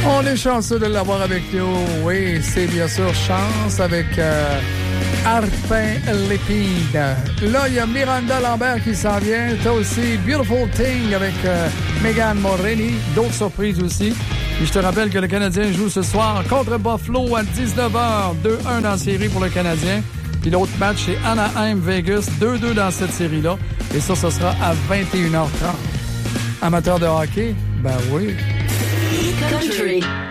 On est chanceux de l'avoir avec nous. Oui, c'est bien sûr chance avec Arpin Lépine. Là, il y a Miranda Lambert qui s'en vient. T'as aussi Beautiful Thing avec Megan Moreni. D'autres surprises aussi. Et je te rappelle que le Canadien joue ce soir contre Buffalo à 19h. 2-1 dans la série pour le Canadien. Puis l'autre match, c'est Anaheim-Vegas. 2-2 dans cette série-là. Et ça, ce sera à 21h30. Amateur de hockey? Ben oui. Country.